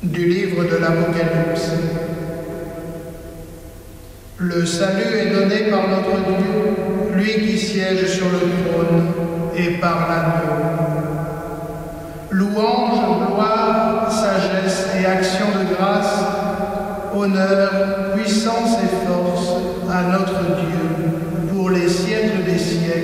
Du livre de l'Apocalypse. Le salut est donné par notre Dieu, lui qui siège sur le trône, et par l'agneau. Louange, gloire, sagesse et action de grâce, honneur, puissance et force à notre Dieu